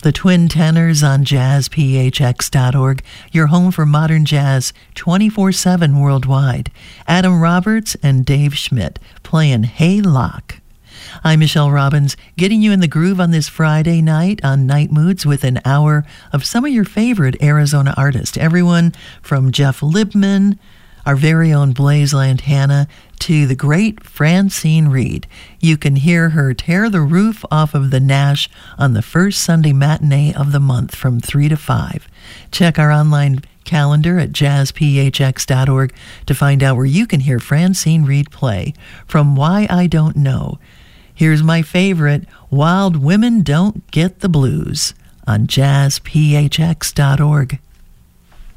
The Twin Tenors on jazzphx.org, your home for modern jazz 24/7 worldwide. Adam Roberts and Dave Schmidt playing Hey Lock. I'm Michelle Robbins, getting you in the groove on this Friday night on Night Moods with an hour of some of your favorite Arizona artists. Everyone from Jeff Libman, our very own Blaze Lantana, to the great Francine Reed. You can hear her tear the roof off of the Nash on the first Sunday matinee of the month from 3 to 5. Check our online calendar at jazzphx.org to find out where you can hear Francine Reed play. From Why I Don't Know, here's my favorite, Wild Women Don't Get the Blues, on jazzphx.org.